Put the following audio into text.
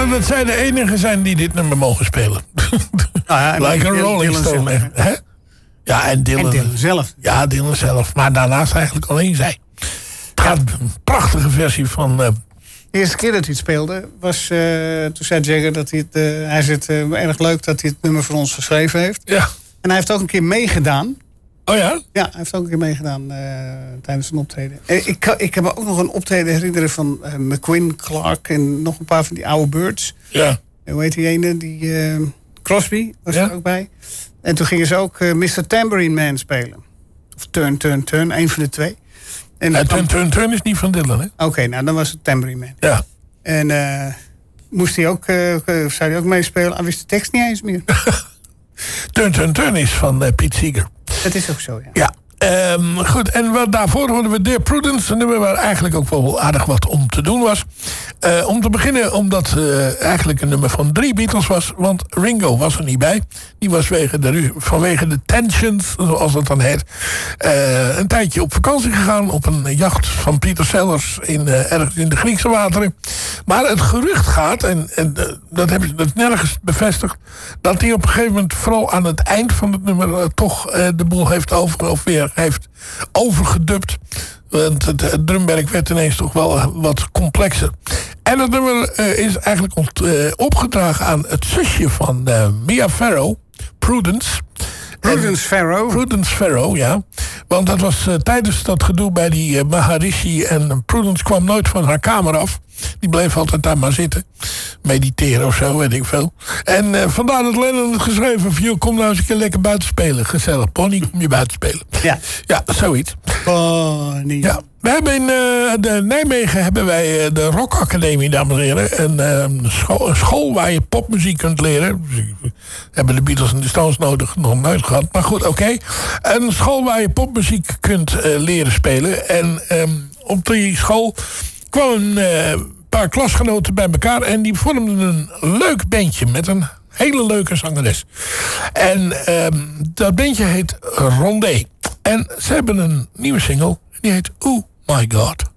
raden dat zij de enige zijn die dit nummer mogen spelen. Like a Rolling Stone. Hè? Ja, en Dylan zelf. Ja, Dylan zelf. Maar daarnaast eigenlijk alleen zij. Het gaat een prachtige versie van... De eerste keer dat hij het speelde was... toen zei Jagger dat hij het... hij zegt erg leuk dat hij het nummer voor ons geschreven heeft. Ja. En hij heeft ook een keer meegedaan. Oh ja? Ja, hij heeft ook een keer meegedaan tijdens een optreden. Ik heb me ook nog een optreden herinneren van McQueen, Clark... en nog een paar van die oude Birds. Ja. En hoe heet die ene? Die Crosby was er ook bij. En toen gingen ze ook Mr. Tambourine Man spelen. Of Turn, Turn, Turn, een van de twee. En Turn is niet van Dylan, hè? Oké, nou dan was het Tambourine Man. Ja. En moest hij ook, zou hij ook meespelen? Hij wist de tekst niet eens meer. Turn is van Pete Seeger. Dat is ook zo, ja. Ja. Goed, en daarvoor hoorden we Dear Prudence. Een nummer waar eigenlijk ook wel aardig wat om te doen was. Om te beginnen omdat eigenlijk een nummer van 3 Beatles was. Want Ringo was er niet bij. Die was vanwege de tensions, zoals het dan heet... een tijdje op vakantie gegaan. Op een jacht van Peter Sellers ergens in de Griekse wateren. Maar het gerucht gaat, en dat hebben ze nergens bevestigd... dat hij op een gegeven moment, vooral aan het eind van het nummer... toch de boel heeft heeft overgedubt. Want het drumwerk werd ineens toch wel wat complexer. En het nummer is eigenlijk opgedragen aan het zusje van Mia Farrow, Prudence. Prudence Farrow, ja. Want dat was tijdens dat gedoe bij die Maharishi... en Prudence kwam nooit van haar kamer af. Die bleef altijd daar maar zitten. Mediteren of zo, weet ik veel. En vandaar dat Lennon het geschreven van... kom nou eens een keer lekker buiten spelen. Gezellig. Pony, kom je buiten spelen. Ja. Ja, zoiets. Pony. Ja. We hebben in Nijmegen hebben wij de Rock Academie, dames en heren. Een school waar je popmuziek kunt leren. Hebben de Beatles en de Stones nog nooit gehad. Maar goed, oké. Een school waar je popmuziek kunt leren spelen. En op die school kwamen een paar klasgenoten bij elkaar. En die vormden een leuk bandje met een hele leuke zangeres. En dat bandje heet Rondé. En ze hebben een nieuwe single. Die heet Oh My God.